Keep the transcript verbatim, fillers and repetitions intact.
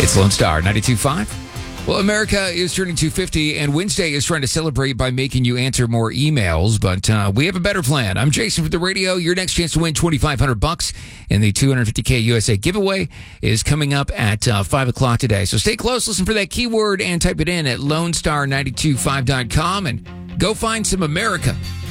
It's Lone Star ninety-two point five. Well, America is turning two fifty, and Wednesday is trying to celebrate by making you answer more emails, but uh, we have a better plan. I'm Jason for the radio. Your next chance to win twenty-five hundred bucks in the two hundred fifty K U S A giveaway is coming up at uh, five o'clock today. So stay close, listen for that keyword, and type it in at lone star nine two five dot com, and go find some America.